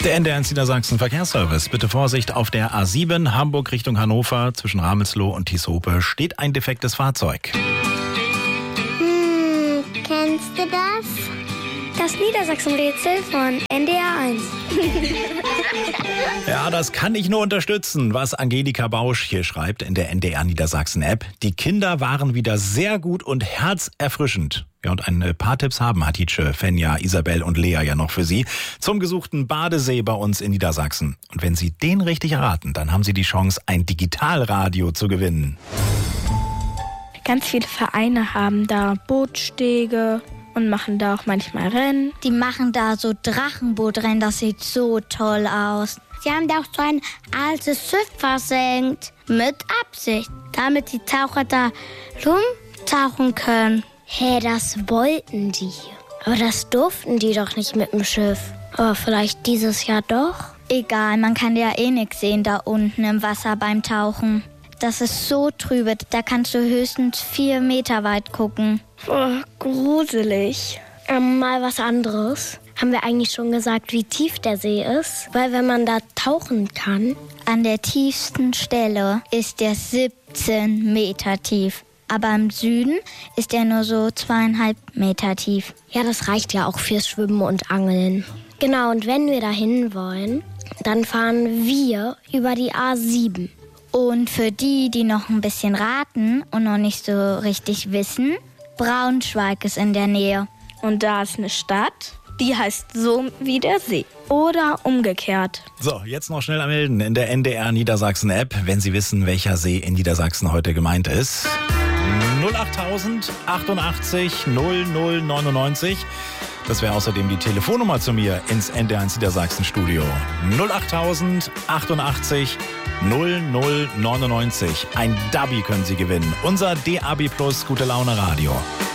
Der NDR Niedersachsen Verkehrsservice. Bitte Vorsicht auf der A7 Hamburg Richtung Hannover. Zwischen Ramelsloh und Tieshope steht ein defektes Fahrzeug. Kennst du das? Das Niedersachsen-Rätsel von NDR 1. Ja, das kann ich nur unterstützen, was Angelika Bausch hier schreibt in der NDR Niedersachsen-App. Die Kinder waren wieder sehr gut und herzerfrischend. Ja, und ein paar Tipps haben Hatice, Fenja, Isabel und Lea ja noch für Sie zum gesuchten Badesee bei uns in Niedersachsen. Und wenn Sie den richtig erraten, dann haben Sie die Chance, ein Digitalradio zu gewinnen. Ganz viele Vereine haben da Bootstege und machen da auch manchmal Rennen. Die machen da so Drachenbootrennen, das sieht so toll aus. Sie haben da auch so ein altes Schiff versenkt. Mit Absicht. Damit die Taucher da rumtauchen können. Hä, das wollten die. Aber das durften die doch nicht mit dem Schiff. Aber vielleicht dieses Jahr doch? Egal, man kann ja eh nichts sehen da unten im Wasser beim Tauchen. Das ist so trübe, da kannst du höchstens 4 Meter weit gucken. Oh, gruselig. Mal was anderes. Haben wir eigentlich schon gesagt, wie tief der See ist? Weil wenn man da tauchen kann... An der tiefsten Stelle ist der 17 Meter tief. Aber im Süden ist er nur so 2,5 Meter tief. Ja, das reicht ja auch fürs Schwimmen und Angeln. Genau, und wenn wir dahin wollen, dann fahren wir über die A7. Und für die, die noch ein bisschen raten und noch nicht so richtig wissen, Braunschweig ist in der Nähe. Und da ist eine Stadt, die heißt so wie der See. Oder umgekehrt. So, jetzt noch schnell anmelden in der NDR Niedersachsen-App, wenn Sie wissen, welcher See in Niedersachsen heute gemeint ist. 08000 88 0099. Das wäre außerdem die Telefonnummer zu mir ins NDR Niedersachsen Studio. 08000 88 0099. Ein Dubby können Sie gewinnen. Unser DAB Plus Gute Laune Radio.